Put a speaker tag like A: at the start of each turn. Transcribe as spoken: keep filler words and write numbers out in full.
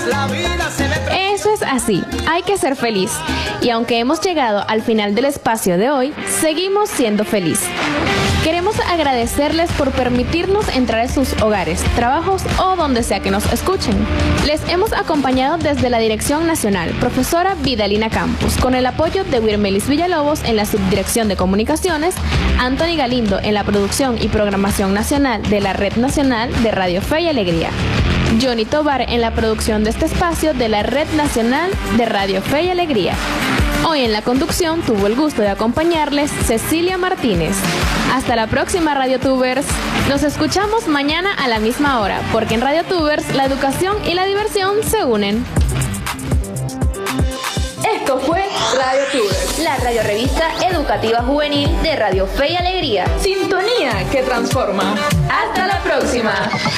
A: la vida se me...
B: Eso es así, hay que ser feliz. Y aunque hemos llegado al final del espacio de hoy, seguimos siendo feliz. Queremos agradecerles por permitirnos entrar en sus hogares, trabajos o donde sea que nos escuchen. Les hemos acompañado desde la Dirección Nacional, profesora Vidalina Campos, con el apoyo de Wirmelis Villalobos en la Subdirección de Comunicaciones, Anthony Galindo en la producción y programación nacional de la Red Nacional de Radio Fe y Alegría, Johnny Tobar en la producción de este espacio de la Red Nacional de Radio Fe y Alegría. Hoy en la conducción tuvo el gusto de acompañarles Cecilia Martínez. Hasta la próxima, RadioTubers. Nos escuchamos mañana a la misma hora, porque en RadioTubers la educación y la diversión se unen.
C: Esto fue RadioTubers, la radiorevista educativa juvenil de Radio Fe y Alegría.
D: Sintonía que transforma.
C: Hasta la próxima.